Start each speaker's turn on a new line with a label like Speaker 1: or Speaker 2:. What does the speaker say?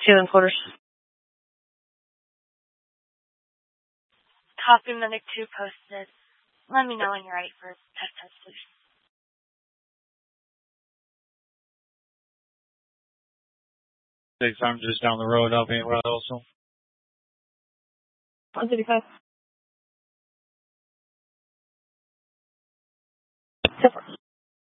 Speaker 1: 2 and quarters.
Speaker 2: Copy Medic 2 posted. Let me know when you're ready for test, please.
Speaker 3: Six, I'm just down the road. I'll be in route also.
Speaker 1: 155.